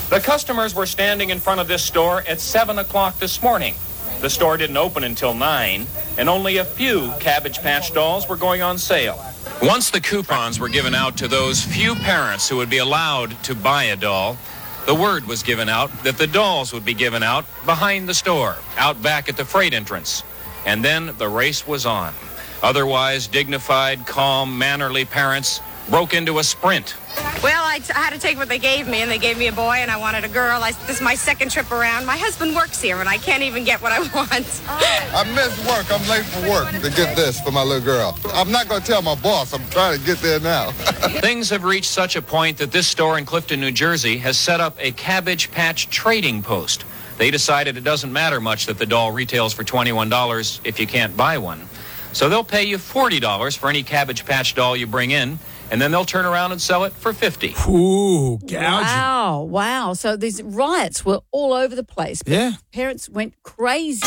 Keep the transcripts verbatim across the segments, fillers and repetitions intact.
The customers were standing in front of this store at seven o'clock this morning. The store didn't open until nine, and only a few Cabbage Patch dolls were going on sale. Once the coupons were given out to those few parents who would be allowed to buy a doll, the word was given out that the dolls would be given out behind the store, out back at the freight entrance. And then the race was on. Otherwise dignified, calm, mannerly parents broke into a sprint. Well, I, t- I had to take what they gave me, and they gave me a boy, and I wanted a girl. I, this is my second trip around. My husband works here, and I can't even get what I want. I missed work. I'm late for work to get this for my little girl. I'm not going to tell my boss. I'm trying to get there now. Things have reached such a point that this store in Clifton, New Jersey, has set up a Cabbage Patch trading post. They decided it doesn't matter much that the doll retails for twenty-one dollars if you can't buy one. So they'll pay you forty dollars for any Cabbage Patch doll you bring in, and then they'll turn around and sell it for fifty dollars. Ooh, gouging. Wow, wow. So these riots were all over the place. Yeah. Parents went crazy.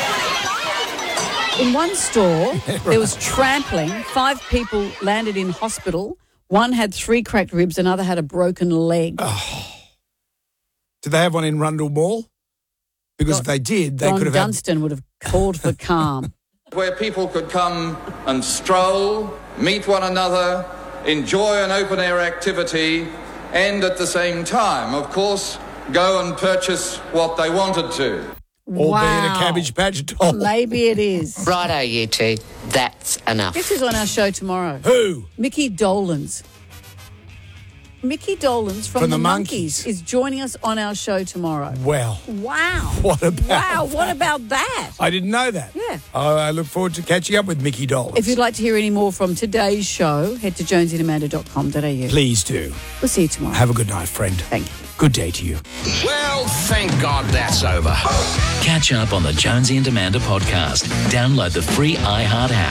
In one store, there was trampling. Five people landed in hospital. One had three cracked ribs, another had a broken leg. Oh. Did they have one in Rundle Mall? Because Don, if they did, they Don could have Dunstan would have called for calm. Where people could come and stroll, meet one another, enjoy an open-air activity, and at the same time, of course, go and purchase what they wanted to. Albeit Wow. a Cabbage Patch doll. Maybe it is. Righto, you two. That's enough. Guess who's on our show tomorrow? Who? Mickey Dolenz. Mickey Dolenz from, From the, the Monkees Monkees. is joining us on our show tomorrow. Well, Wow. what about Wow, what that? about that? I didn't know that. Yeah. Oh, I look forward to catching up with Mickey Dolenz. If you'd like to hear any more from today's show, head to jonesy and amanda dot com dot a u. Please do. We'll see you tomorrow. Have a good night, friend. Thank you. Good day to you. Well, thank God that's over. Catch up on the Jonesy and Amanda podcast. Download the free iHeart app.